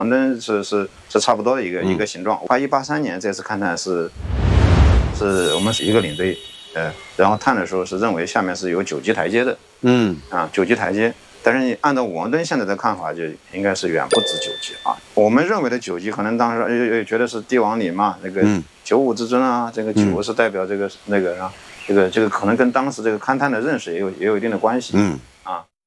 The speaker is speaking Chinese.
王灯是差不多的一个形状。81、83年这次勘探是我们一个领队，然后探的时候是认为下面是有9级台阶的，9级台阶。但是你按照王灯现在的看法，就应该是远不止9级啊。我们认为的9级，可能当时觉得是帝王陵嘛，那个95之尊啊，这个9是代表这个那个啊，这个可能跟当时这个勘探的认识也有一定的关系。